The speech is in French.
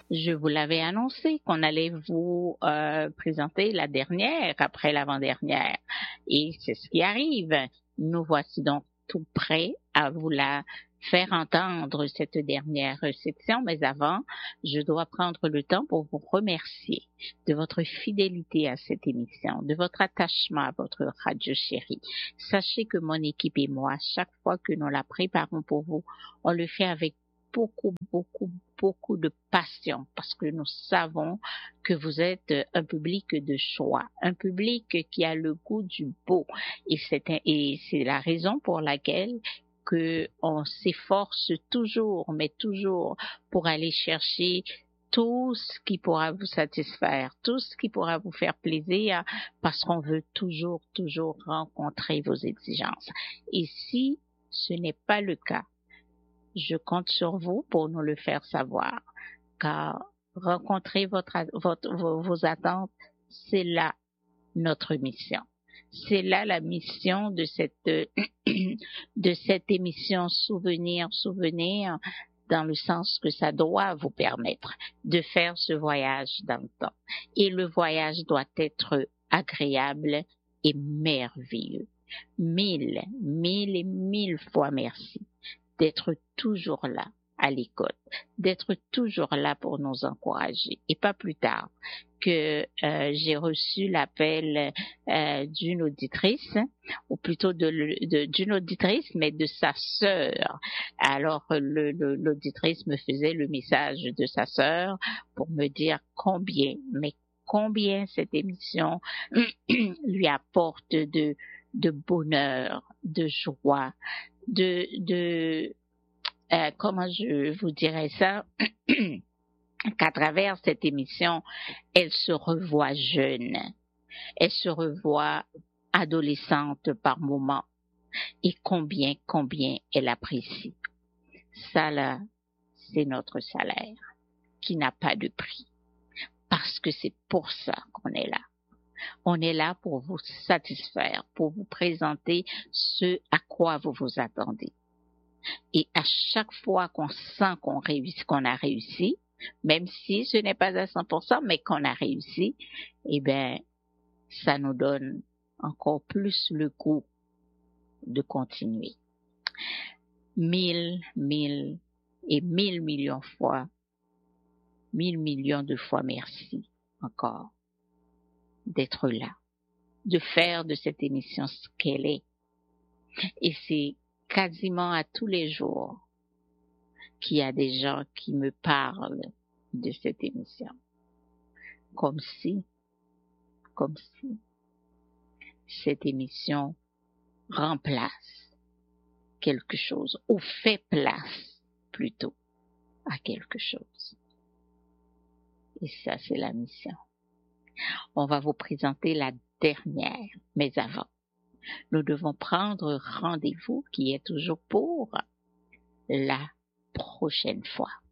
Je vous l'avais annoncé qu'on allait vous présenter la dernière après l'avant-dernière. Et c'est ce qui arrive. Nous voici donc tout prêts à vous la faire entendre cette dernière section, mais avant, je dois prendre le temps pour vous remercier de votre fidélité à cette émission, de votre attachement à votre radio chérie. Sachez que mon équipe et moi, chaque fois que nous la préparons pour vous, on le fait avec beaucoup de passion parce que nous savons que vous êtes un public de choix, un public qui a le goût du beau et c'est la raison pour laquelle que on s'efforce toujours, mais toujours pour aller chercher tout ce qui pourra vous satisfaire, tout ce qui pourra vous faire plaisir parce qu'on veut toujours rencontrer vos exigences. Et si ce n'est pas le cas, je compte sur vous pour nous le faire savoir, car rencontrer vos attentes, c'est là notre mission. C'est là la mission de de cette émission Souvenir, dans le sens que ça doit vous permettre de faire ce voyage dans le temps. Et le voyage doit être agréable et merveilleux. Mille et mille fois merci d'être toujours là à l'écoute, d'être toujours là pour nous encourager. Et pas plus tard que j'ai reçu l'appel d'une auditrice, ou plutôt d'une auditrice, mais de sa sœur. Alors l'auditrice me faisait le message de sa sœur pour me dire combien cette émission lui apporte de bonheur, de joie, comment je vous dirais ça, qu'à travers cette émission, elle se revoit jeune, elle se revoit adolescente par moments, et combien elle apprécie. Ça là, c'est notre salaire, qui n'a pas de prix, parce que c'est pour ça qu'on est là. On est là pour vous satisfaire, pour vous présenter ce à quoi vous vous attendez. Et à chaque fois qu'on sent qu'on a réussi, même si ce n'est pas à 100%, mais qu'on a réussi, eh bien, ça nous donne encore plus le goût de continuer. Mille millions de fois merci encore d'être là, de faire de cette émission ce qu'elle est. Et c'est quasiment à tous les jours qu'il y a des gens qui me parlent de cette émission. Comme si cette émission remplace quelque chose, ou fait place plutôt à quelque chose. Et ça, c'est la mission. On va vous présenter la dernière, mais avant, nous devons prendre rendez-vous qui est toujours pour la prochaine fois.